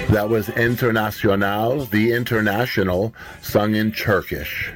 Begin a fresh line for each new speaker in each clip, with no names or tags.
That was International, the International, sung in Turkish.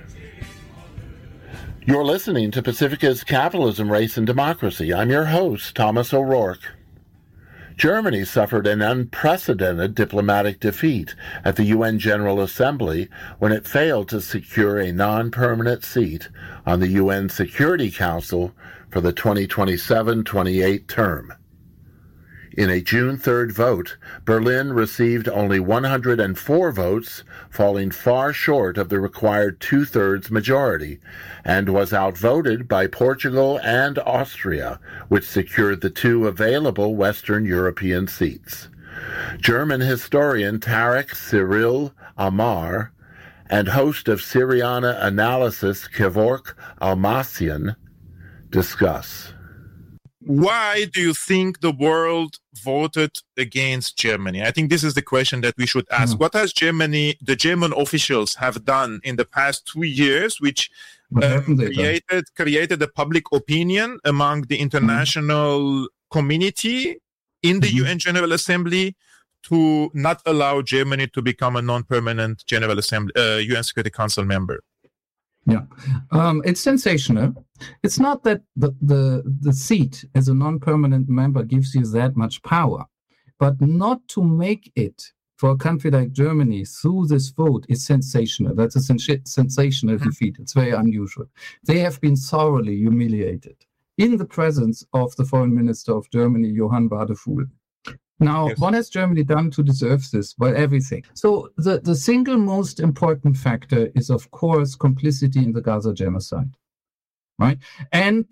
You're listening to Pacifica's Capitalism, Race, and Democracy. I'm your host, Thomas O'Rourke. Germany suffered an unprecedented diplomatic defeat at the UN General Assembly when it failed to secure a non-permanent seat on the UN Security Council for the 2027-28 term. In a June 3rd vote, Berlin received only 104 votes, falling far short of the required two-thirds majority, and was outvoted by Portugal and Austria, which secured the two available Western European seats. German historian Tarek Cyril Amar and host of Syriana Analysis Kevork Almassian discuss.
Why do you think the world voted against Germany? I think this is the question that we should ask. What has the German officials have done in the past 2 years, which created a public opinion among the international community in the UN General Assembly to not allow Germany to become a non-permanent General Assembly, UN Security Council member?
Yeah, it's sensational. It's not that the seat as a non-permanent member gives you that much power, but not to make it for a country like Germany through this vote is sensational. That's a sensational defeat. It's very unusual. They have been thoroughly humiliated in the presence of the Foreign Minister of Germany, Johann Wadephul. Now, what has Germany done to deserve this? Well, everything. So the single most important factor is, of course, complicity in the Gaza genocide, right? And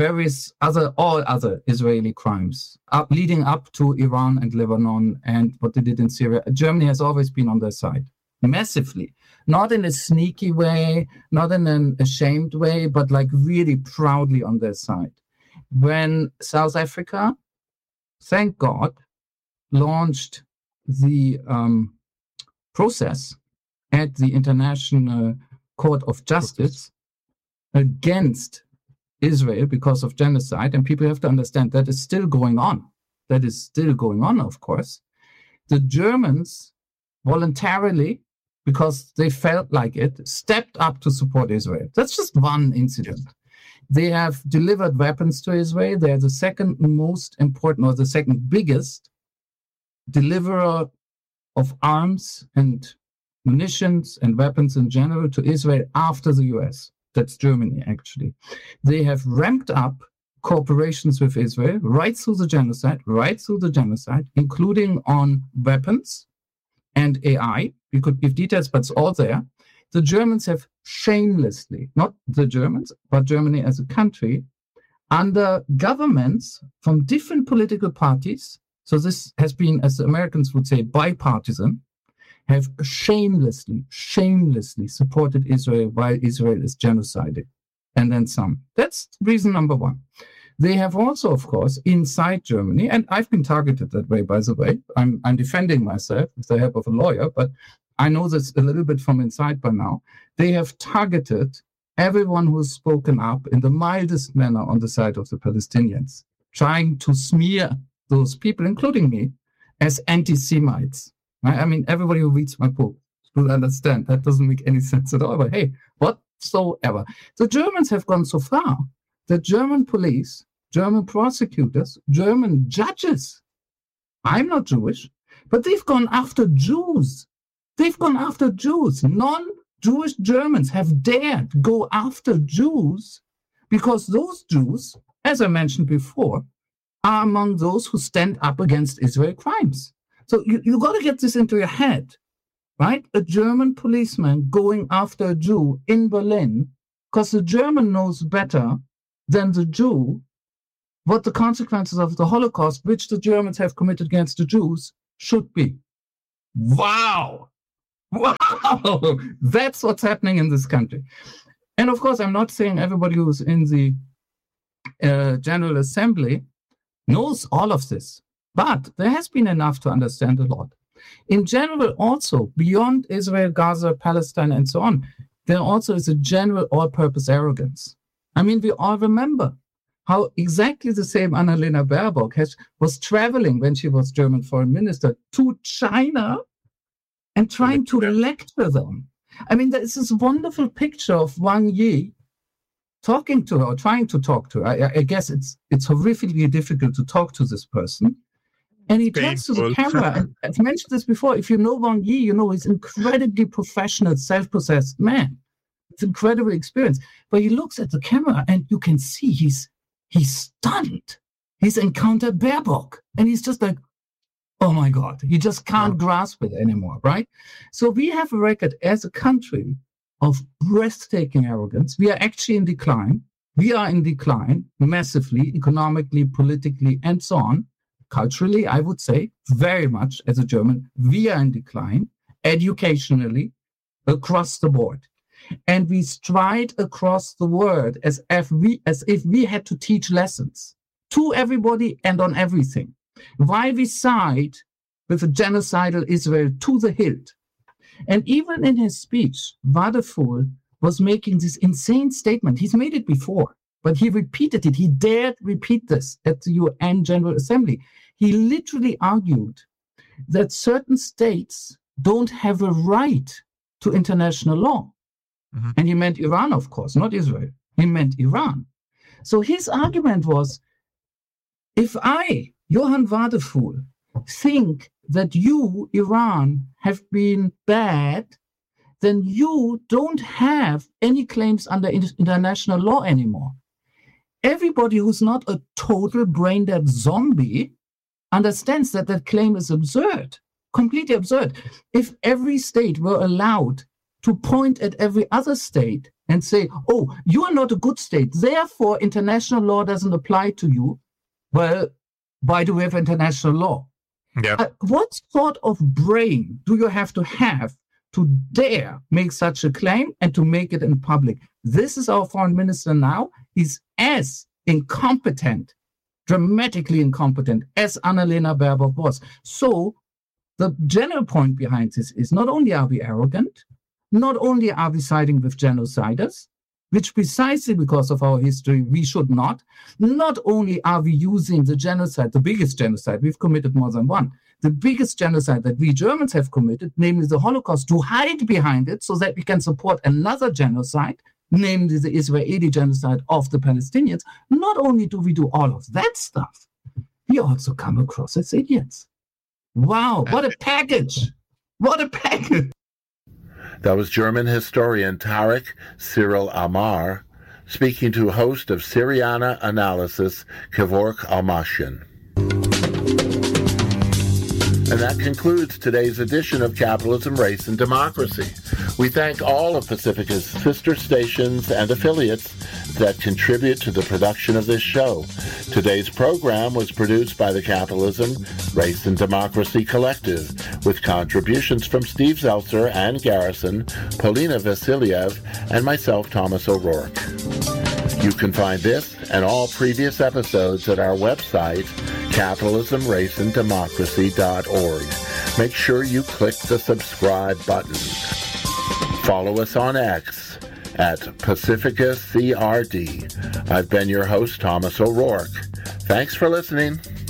all other Israeli crimes leading up to Iran and Lebanon and what they did in Syria. Germany has always been on their side, massively. Not in a sneaky way, not in an ashamed way, but like really proudly on their side. When South Africa, thank God, launched the process at the International Court of Justice against Israel because of genocide, and people have to understand that is still going on. That is still going on, of course. The Germans voluntarily, because they felt like it, stepped up to support Israel. That's just one incident. They have delivered weapons to Israel. They are the second most important, or the second biggest deliverer of arms and munitions and weapons in general to Israel after the US. That's Germany, actually. They have ramped up cooperations with Israel right through the genocide, including on weapons and AI. We could give details, but it's all there. The Germans have shamelessly, not the Germans, but Germany as a country, under governments from different political parties. So this has been, as the Americans would say, bipartisan, have shamelessly supported Israel while Israel is genociding, and then some. That's reason number one. They have also, of course, inside Germany, and I've been targeted that way, by the way. I'm defending myself with the help of a lawyer, but I know this a little bit from inside by now. They have targeted everyone who's spoken up in the mildest manner on the side of the Palestinians, trying to smear those people, including me, as anti-Semites. I mean, everybody who reads my book will understand that doesn't make any sense at all. But hey, whatsoever. The Germans have gone so far that German police, German prosecutors, German judges, I'm not Jewish, but they've gone after Jews. They've gone after Jews. Non-Jewish Germans have dared go after Jews because those Jews, as I mentioned before, are among those who stand up against Israel crimes. So you got to get this into your head, right? A German policeman going after a Jew in Berlin because the German knows better than the Jew what the consequences of the Holocaust, which the Germans have committed against the Jews, should be. Wow! That's what's happening in this country. And of course, I'm not saying everybody who's in the General Assembly knows all of this, but there has been enough to understand a lot. In general, also, beyond Israel, Gaza, Palestine, and so on, there also is a general all-purpose arrogance. I mean, we all remember how exactly the same Annalena Baerbock was traveling when she was German foreign minister to China and trying to lecture them. I mean, there's this wonderful picture of Wang Yi talking to her, or trying to talk to her. I guess it's horrifically difficult to talk to this person. And he turns to the camera, and I've mentioned this before, if you know Wang Yi, you know he's incredibly professional, self-possessed man. It's incredible experience. But he looks at the camera, and you can see he's stunned. He's encountered Baerbock, and he's just like, oh my God, he just can't grasp it anymore, right? So we have a record as a country of breathtaking arrogance. We are actually in decline. We are in decline massively, economically, politically, and so on. Culturally, I would say, very much as a German, we are in decline, educationally, across the board. And we stride across the world as if we had to teach lessons to everybody and on everything. Why we side with a genocidal Israel to the hilt. And even in his speech, Wadephul was making this insane statement. He's made it before, but he repeated it. He dared repeat this at the UN General Assembly. He literally argued that certain states don't have a right to international law. Mm-hmm. And he meant Iran, of course, not Israel. He meant Iran. So his argument was, if I, Johann Wadephul, think that you, Iran, have been bad, then you don't have any claims under international law anymore. Everybody who's not a total brain-dead zombie understands that that claim is absurd, completely absurd. If every state were allowed to point at every other state and say, oh, you are not a good state, therefore international law doesn't apply to you, well, why do we have international law?
Yeah.
What sort of brain do you have to dare make such a claim and to make it in public? This is our foreign minister now. He's as incompetent, dramatically incompetent, as Annalena Baerbock was. So the general point behind this is not only are we arrogant, not only are we siding with genociders, which precisely because of our history we should not only are we using the genocide, the biggest genocide, we've committed more than one, the biggest genocide that we Germans have committed, namely the Holocaust, to hide behind it so that we can support another genocide, namely the Israeli genocide of the Palestinians. Not only do we do all of that stuff, we also come across as idiots. Wow, what a package! What a package!
That was German historian Tarek Cyril Amar speaking to host of Syriana Analysis, Kevork Almashyan. And that concludes today's edition of Capitalism, Race, and Democracy. We thank all of Pacifica's sister stations and affiliates that contribute to the production of this show. Today's program was produced by the Capitalism, Race, and Democracy Collective, with contributions from Steve Zeltzer and Garrison, Polina Vasiliev, and myself, Thomas O'Rourke. You can find this and all previous episodes at our website, capitalismraceanddemocracy.org. Make sure you click the subscribe button. Follow us on X at PacificaCRD. I've been your host, Thomas O'Rourke. Thanks for listening.